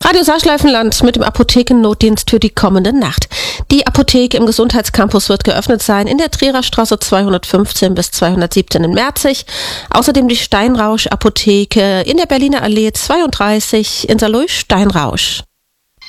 Radio Saarschleifenland mit dem Apothekennotdienst für die kommende Nacht. Die Apotheke im Gesundheitscampus wird geöffnet sein in der Trierer Straße 215 bis 217 in Merzig. Außerdem die Steinrausch Apotheke in der Berliner Allee 32 in Saarlouis Steinrausch.